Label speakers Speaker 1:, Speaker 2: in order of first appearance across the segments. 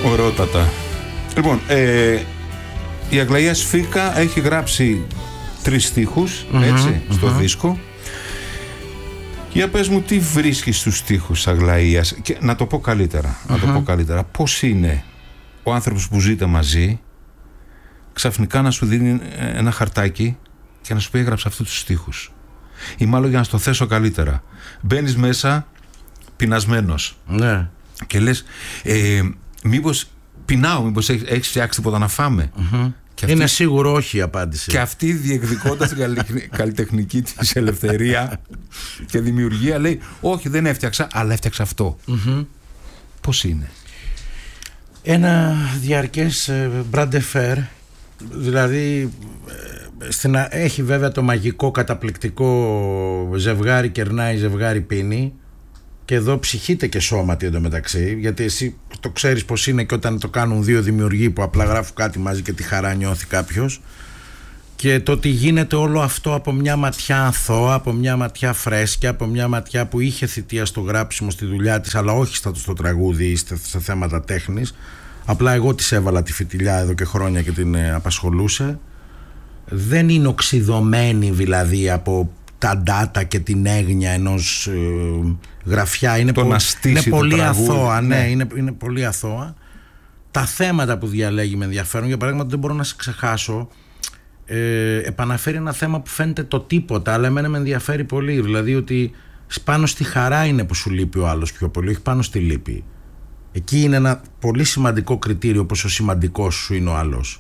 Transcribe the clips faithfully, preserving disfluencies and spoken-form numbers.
Speaker 1: Ωραιότατα. Λοιπόν, ε, η Αγλαία Σφίκα έχει γράψει τρεις στίχους, mm-hmm, έτσι, mm-hmm. στο δίσκο. Για πες μου, τι βρίσκεις στους στίχους Αγλαΐας? Και να το πω καλύτερα, mm-hmm. να το πω καλύτερα. Πώς είναι ο άνθρωπος που ζείτε μαζί ξαφνικά να σου δίνει ένα χαρτάκι και να σου πει έγραψε αυτούς τους στίχους? Ή μάλλον, για να στο θέσω καλύτερα, μπαίνεις μέσα πεινασμένος, ναι, και λες ε, μήπως πεινάω, μήπως έχεις, έχεις φτιάξει τίποτα να φάμε?
Speaker 2: Mm-hmm. Και αυτή, είναι σίγουρο όχι η απάντηση.
Speaker 1: Και αυτή διεκδικώντας την καλλιτεχνική της ελευθερία και δημιουργία λέει όχι, δεν έφτιαξα, αλλά έφτιαξα αυτό. Mm-hmm. Πώς είναι?
Speaker 2: Ένα διαρκές μπραντεφέρ, δηλαδή στην, έχει βέβαια το μαγικό καταπληκτικό ζευγάρι κερνάει, ζευγάρι πίνει, και εδώ ψυχείται και σώματι εντωμεταξύ, γιατί εσύ το ξέρεις πως είναι και όταν το κάνουν δύο δημιουργοί που απλά γράφουν κάτι μαζί και τη χαρά νιώθει κάποιος, και το ότι γίνεται όλο αυτό από μια ματιά αθώα, από μια ματιά φρέσκια, από μια ματιά που είχε θητεία στο γράψιμο, στη δουλειά της, αλλά όχι στο, στο τραγούδι ή σε θέματα τέχνης. Απλά εγώ της έβαλα τη φιτιλιά εδώ και χρόνια και την ε, απασχολούσε. Δεν είναι οξυδωμένη δηλαδή από τα ντάτα και την έγνοια ενός ε, γραφιά. Είναι, πο, είναι πολύ αθώα, ναι, ναι. Είναι, είναι πολύ αθώα. Τα θέματα που διαλέγει με ενδιαφέρον. Για παράδειγμα, δεν μπορώ να σε ξεχάσω, ε, επαναφέρει ένα θέμα που φαίνεται το τίποτα, αλλά εμένα με ενδιαφέρει πολύ. Δηλαδή ότι πάνω στη χαρά είναι που σου λείπει ο άλλος πιο πολύ, όχι πάνω στη λύπη. Εκεί είναι ένα πολύ σημαντικό κριτήριο, πόσο σημαντικός σου είναι ο άλλος.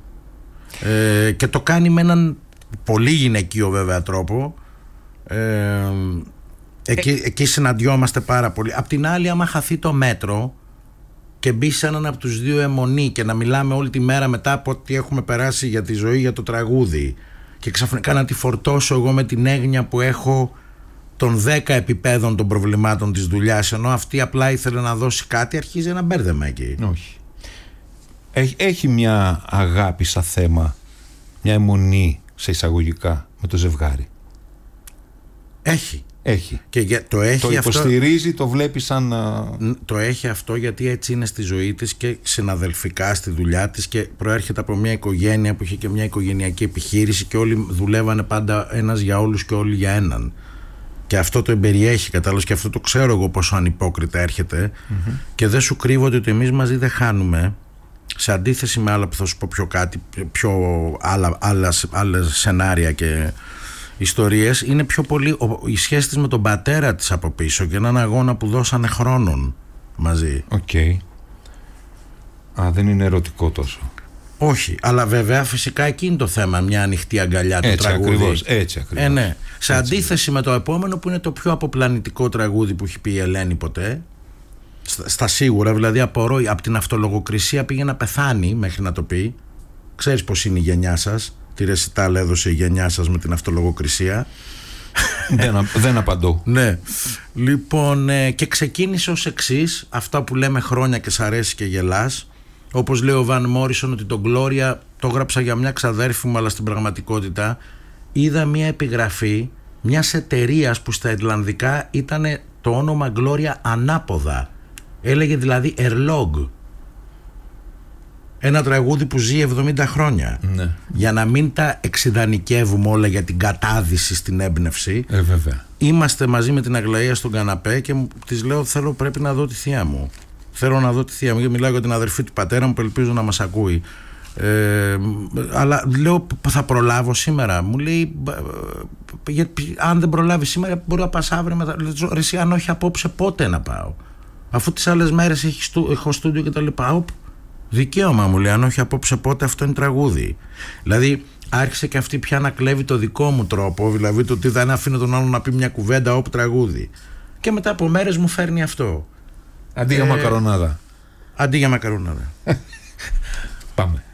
Speaker 2: Ε, και το κάνει με έναν πολύ γυναικείο βέβαια τρόπο. ε, εκεί, ε... εκεί συναντιόμαστε πάρα πολύ. Απ' την άλλη, άμα χαθεί το μέτρο και μπει σε έναν από τους δύο αιμονή και να μιλάμε όλη τη μέρα μετά από ό,τι έχουμε περάσει για τη ζωή, για το τραγούδι, και ξαφνικά να τη φορτώσω εγώ με την έγνοια που έχω των δέκα επιπέδων των προβλημάτων της δουλειάς, ενώ αυτή απλά ήθελε να δώσει κάτι, αρχίζει ένα μπέρδεμα εκεί.
Speaker 1: Όχι. Έχει, έχει μια αγάπη σαν θέμα, μια αιμονή σε εισαγωγικά με το ζευγάρι?
Speaker 2: Έχει.
Speaker 1: Έχει.
Speaker 2: Και για, το έχει
Speaker 1: το υποστηρίζει,
Speaker 2: αυτό,
Speaker 1: το βλέπει σαν...
Speaker 2: Το έχει αυτό γιατί έτσι είναι στη ζωή της και συναδελφικά στη δουλειά της, και προέρχεται από μια οικογένεια που είχε και μια οικογενειακή επιχείρηση και όλοι δουλεύανε πάντα ένας για όλους και όλοι για έναν. Και αυτό το εμπεριέχει, κατάλαβες, και αυτό το ξέρω εγώ πόσο ανυπόκριτα έρχεται. Mm-hmm. Και δεν σου κρύβω ότι εμείς μαζί δεν χάνουμε, σε αντίθεση με άλλα που θα σου πω πιο κάτι, πιο άλλα, άλλα, άλλα σενάρια και ιστορίες. Είναι πιο πολύ η σχέση της με τον πατέρα της από πίσω και έναν αγώνα που δώσανε χρόνων μαζί.
Speaker 1: Οκ. Okay. Α, δεν είναι ερωτικό τόσο.
Speaker 2: Όχι, αλλά βέβαια φυσικά εκεί είναι το θέμα, μια ανοιχτή αγκαλιά του τραγούδι.
Speaker 1: Ακριβώς, έτσι ακριβώς.
Speaker 2: Ε, ναι. Σε έτσι. Αντίθεση με το επόμενο που είναι το πιο αποπλανητικό τραγούδι που έχει πει η Ελένη ποτέ, στα, στα σίγουρα, δηλαδή απορώ, από την αυτολογοκρισία πήγε να πεθάνει μέχρι να το πει. Ξέρεις πως είναι η γενιά σας, τι ρεσιτάλ έδωσε η γενιά σας με την αυτολογοκρισία.
Speaker 1: δεν, δεν απαντώ.
Speaker 2: Ναι. Λοιπόν, ε, και ξεκίνησε ως εξής, αυτά που λέμε χρόνια και σ' αρέσει και γελάς. Όπως λέει ο Βαν Μόρισον, ότι το Gloria το έγραψα για μια ξαδέρφη μου, αλλά στην πραγματικότητα είδα μια επιγραφή μιας εταιρείας που στα ιρλανδικά ήταν το όνομα Gloria ανάποδα. Έλεγε δηλαδή Erlog. Ένα τραγούδι που ζει εβδομήντα χρόνια. Ναι. Για να μην τα εξιδανικεύουμε όλα για την κατάδυση στην έμπνευση.
Speaker 1: Ε, βέβαια.
Speaker 2: Είμαστε μαζί με την Αγλαία στον καναπέ και της λέω, θέλω, πρέπει να δω τη θεία μου. Θέλω να δω τη θεία μου, γιατί μιλάω για την αδερφή του πατέρα μου που ελπίζω να μας ακούει. Ε, αλλά λέω, θα προλάβω σήμερα? Μου λέει, αν δεν προλάβει σήμερα μπορεί να πας αύριο μετά. Λέω, ρε εσύ, αν όχι απόψε πότε να πάω, αφού τις άλλες μέρες έχει στου, έχω στούντιο και τα λοιπά. Δικαίωμα, μου λέει, αν όχι απόψε πότε, αυτό είναι τραγούδι. Δηλαδή άρχισε και αυτή πια να κλέβει το δικό μου τρόπο, δηλαδή το ότι δεν αφήνω τον άλλον να πει μια κουβέντα όπου τραγούδι, και μετά από μέρες μου φέρνει αυτό.
Speaker 1: Αντί για ε, μακαρονάδα.
Speaker 2: Αντί για μακαρονάδα.
Speaker 1: Πάμε.